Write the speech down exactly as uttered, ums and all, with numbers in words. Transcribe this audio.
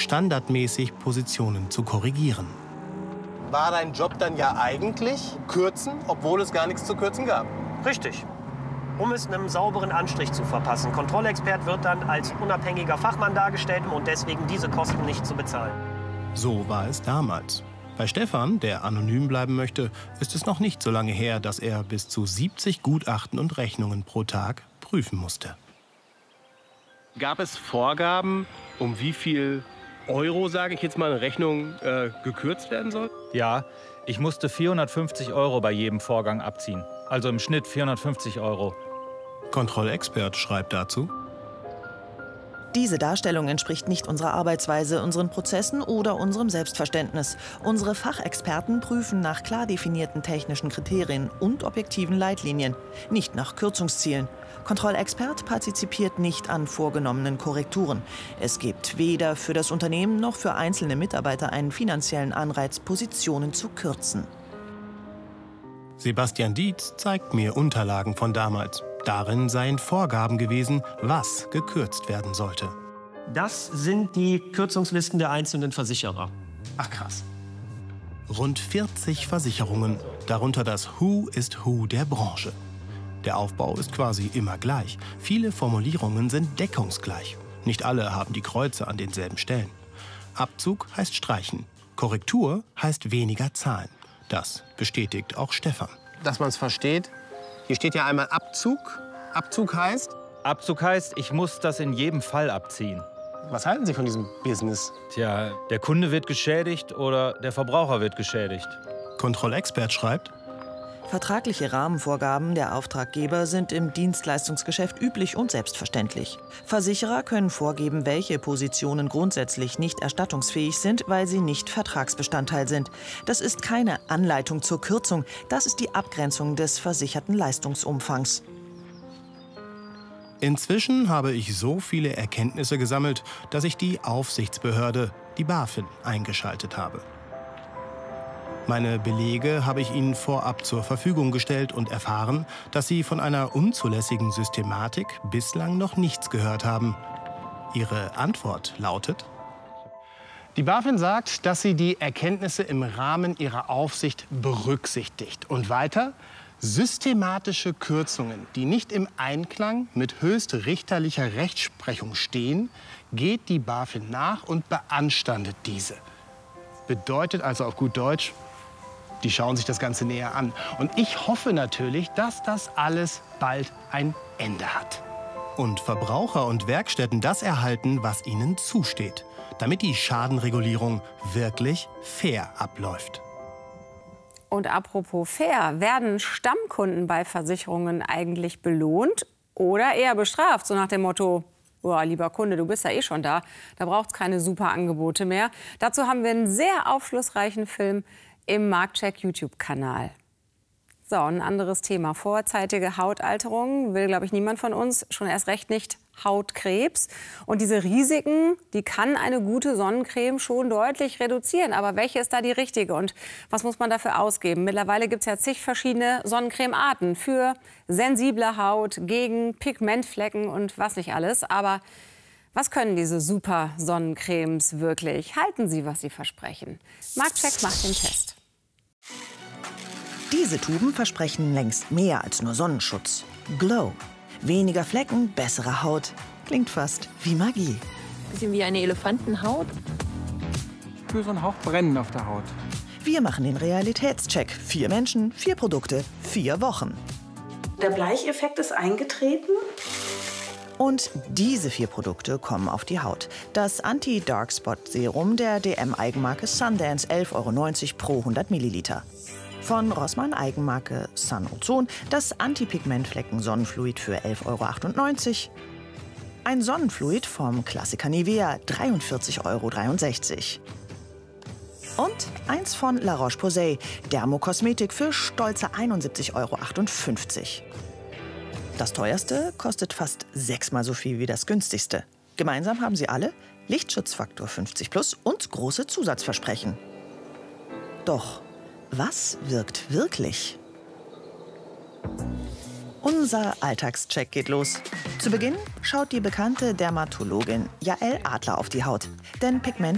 standardmäßig Positionen zu korrigieren. War dein Job dann ja eigentlich kürzen, obwohl es gar nichts zu kürzen gab? Richtig. Um es einem sauberen Anstrich zu verpassen. Kontrollexpert wird dann als unabhängiger Fachmann dargestellt und deswegen diese Kosten nicht zu bezahlen. So war es damals. Bei Stefan, der anonym bleiben möchte, ist es noch nicht so lange her, dass er bis zu siebzig Gutachten und Rechnungen pro Tag prüfen musste. Gab es Vorgaben, um wie viel Euro, sage ich jetzt mal, eine Rechnung äh, gekürzt werden soll? Ja, ich musste vierhundertfünfzig Euro bei jedem Vorgang abziehen. Also im Schnitt vierhundertfünfzig Euro. Kontrollexpert schreibt dazu: Diese Darstellung entspricht nicht unserer Arbeitsweise, unseren Prozessen oder unserem Selbstverständnis. Unsere Fachexperten prüfen nach klar definierten technischen Kriterien und objektiven Leitlinien, nicht nach Kürzungszielen. Kontrollexpert partizipiert nicht an vorgenommenen Korrekturen. Es gibt weder für das Unternehmen noch für einzelne Mitarbeiter einen finanziellen Anreiz, Positionen zu kürzen. Sebastian Dietz zeigt mir Unterlagen von damals. Darin seien Vorgaben gewesen, was gekürzt werden sollte. Das sind die Kürzungslisten der einzelnen Versicherer. Ach krass. Rund vierzig Versicherungen, darunter das Who ist Who der Branche. Der Aufbau ist quasi immer gleich. Viele Formulierungen sind deckungsgleich. Nicht alle haben die Kreuze an denselben Stellen. Abzug heißt streichen. Korrektur heißt weniger zahlen. Das bestätigt auch Stefan. Dass man es versteht. Hier steht ja einmal Abzug. Abzug heißt? Abzug heißt, ich muss das in jedem Fall abziehen. Was halten Sie von diesem Business? Tja, der Kunde wird geschädigt oder der Verbraucher wird geschädigt. Kontrollexpert schreibt: Vertragliche Rahmenvorgaben der Auftraggeber sind im Dienstleistungsgeschäft üblich und selbstverständlich. Versicherer können vorgeben, welche Positionen grundsätzlich nicht erstattungsfähig sind, weil sie nicht Vertragsbestandteil sind. Das ist keine Anleitung zur Kürzung, das ist die Abgrenzung des versicherten Leistungsumfangs. Inzwischen habe ich so viele Erkenntnisse gesammelt, dass ich die Aufsichtsbehörde, die BaFin, eingeschaltet habe. Meine Belege habe ich Ihnen vorab zur Verfügung gestellt und erfahren, dass Sie von einer unzulässigen Systematik bislang noch nichts gehört haben. Ihre Antwort lautet: Die BaFin sagt, dass sie die Erkenntnisse im Rahmen ihrer Aufsicht berücksichtigt. Und weiter: Systematische Kürzungen, die nicht im Einklang mit höchstrichterlicher Rechtsprechung stehen, geht die BaFin nach und beanstandet diese. Bedeutet also auf gut Deutsch, die schauen sich das Ganze näher an. Und ich hoffe natürlich, dass das alles bald ein Ende hat. Und Verbraucher und Werkstätten das erhalten, was ihnen zusteht, damit die Schadenregulierung wirklich fair abläuft. Und apropos fair, werden Stammkunden bei Versicherungen eigentlich belohnt oder eher bestraft? So nach dem Motto: Boah, lieber Kunde, du bist ja eh schon da, da braucht es keine super Angebote mehr. Dazu haben wir einen sehr aufschlussreichen Film im Marktcheck-YouTube-Kanal. So, ein anderes Thema. Vorzeitige Hautalterung will, glaube ich, niemand von uns, schon erst recht nicht Hautkrebs. Und diese Risiken, die kann eine gute Sonnencreme schon deutlich reduzieren. Aber welche ist da die richtige und was muss man dafür ausgeben? Mittlerweile gibt es ja zig verschiedene Sonnencremearten für sensible Haut, gegen Pigmentflecken und was nicht alles. Aber was können diese super Sonnencremes wirklich? Halten sie, was sie versprechen? Marktcheck macht den Test. Diese Tuben versprechen längst mehr als nur Sonnenschutz. Glow. Weniger Flecken, bessere Haut. Klingt fast wie Magie. Bisschen wie eine Elefantenhaut. Für so einen Hauch Brennen auf der Haut. Wir machen den Realitätscheck. Vier Menschen, vier Produkte, vier Wochen. Der Bleicheffekt ist eingetreten. Und diese vier Produkte kommen auf die Haut. Das Anti-Dark-Spot-Serum der D M-Eigenmarke Sundance, elf Euro neunzig pro hundert Milliliter. Von Rossmann Eigenmarke Sun Ozon das Anti-Pigmentflecken-Sonnenfluid für elf Euro achtundneunzig. Ein Sonnenfluid vom Klassiker Nivea, dreiundvierzig Euro dreiundsechzig. Und eins von La Roche-Posay, Dermokosmetik für stolze einundsiebzig Euro achtundfünfzig. Das teuerste kostet fast sechsmal so viel wie das günstigste. Gemeinsam haben sie alle Lichtschutzfaktor fünfzig plus und große Zusatzversprechen. Doch was wirkt wirklich? Unser Alltagscheck geht los. Zu Beginn schaut die bekannte Dermatologin Jael Adler auf die Haut. Denn Pigment